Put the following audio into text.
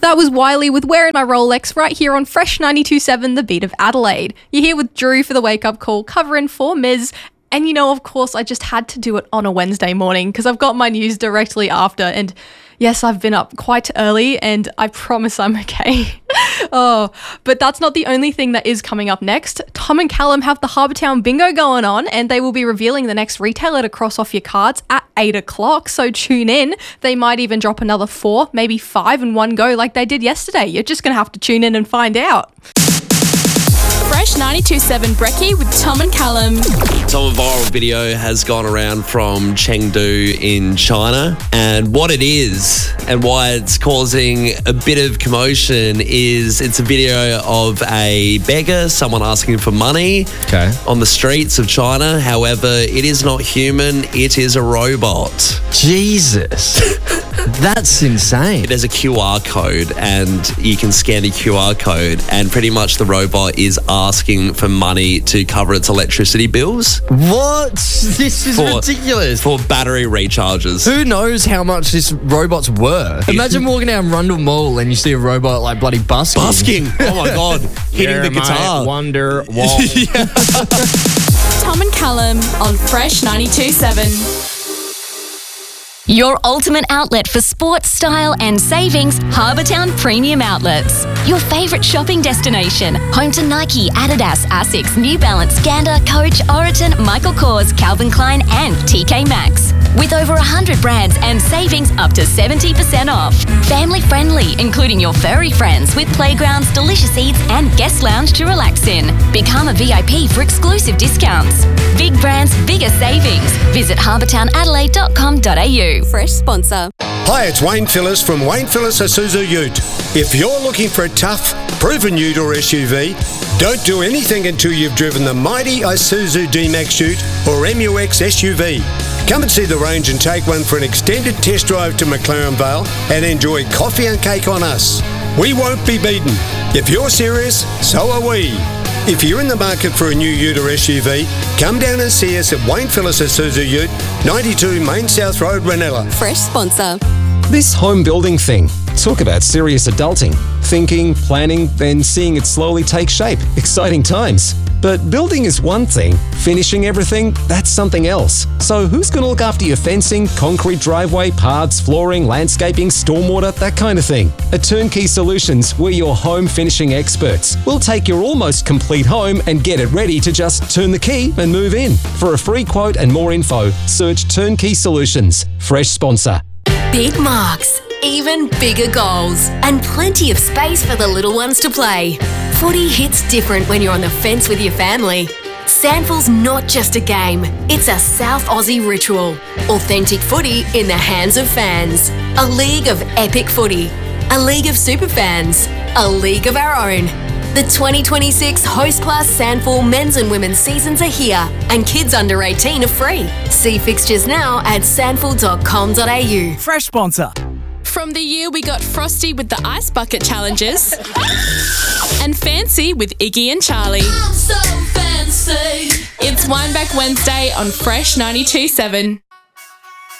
That was Wiley with Wearing My Rolex right here on Fresh 92.7, The Beat of Adelaide. You're here with Drew for the wake-up call, covering for Miz. And you know, of course, I just had to do it on a Wednesday morning because I've got my news directly after. And yes, I've been up quite early and I promise I'm okay. But that's not the only thing that is coming up next. Tom and Callum have the Harbour Town Bingo going on and they will be revealing the next retailer to cross off your cards at 8 o'clock. So tune in. They might even drop another 4, maybe 5 in one go like they did yesterday. You're just going to have to tune in and find out. Fresh 92.7 Brekkie with Tom and Callum. So a viral video has gone around from Chengdu in China, and what it is and why it's causing a bit of commotion is it's a video of a beggar, someone asking for money on the streets of China. However, it is not human, it is a robot. Jesus. That's insane. It has a QR code and you can scan the QR code and pretty much the robot is asking for money to cover its electricity bills. What? This is ridiculous. For battery recharges. Who knows how much this robot's worth? Imagine walking down Rundle Mall and you see a robot like bloody busking. Busking. Oh my God. Hitting the guitar. Wonder wall. Tom and Callum on Fresh 92.7. Your ultimate outlet for sports, style and savings, Harbour Town Premium Outlets. Your favourite shopping destination. Home to Nike, Adidas, Asics, New Balance, Gander, Coach, Oroton, Michael Kors, Calvin Klein and TK Maxx. With over 100 brands and savings up to 70% off. Family friendly, including your furry friends with playgrounds, delicious eats and guest lounge to relax in. Become a VIP for exclusive discounts. Big brands, bigger savings. Visit harbourtownadelaide.com.au. Fresh sponsor. Hi, it's Wayne Phillips from Wayne Phillips Isuzu Ute. If you're looking for a tough, proven ute or SUV, don't do anything until you've driven the mighty Isuzu D-Max Ute or MUX SUV. Come and see the range and take one for an extended test drive to McLaren Vale and enjoy coffee and cake on us. We won't be beaten. If you're serious, so are we. If you're in the market for a new ute or SUV, come down and see us at Wayne Phillips Isuzu Ute, 92 Main South Road, Ranella. Fresh sponsor. This home building thing. Talk about serious adulting. Thinking, planning, then seeing it slowly take shape. Exciting times. But building is one thing. Finishing everything, that's something else. So who's going to look after your fencing, concrete driveway, paths, flooring, landscaping, stormwater, that kind of thing? At Turnkey Solutions, we're your home finishing experts. We'll take your almost complete home and get it ready to just turn the key and move in. For a free quote and more info, search Turnkey Solutions. Fresh sponsor. Big marks, even bigger goals, and plenty of space for the little ones to play. Footy hits different when you're on the fence with your family. Sandful's not just a game, it's a South Aussie ritual. Authentic footy in the hands of fans. A league of epic footy. A league of super fans. A league of our own. The 2026 Host Class Sandful men's and women's seasons are here, and kids under 18 are free. See fixtures now at sandful.com.au. Fresh sponsor. From the year we got frosty with the ice bucket challenges and fancy with Iggy and Charlie. I'm so fancy. It's Wineback Wednesday on Fresh 92.7.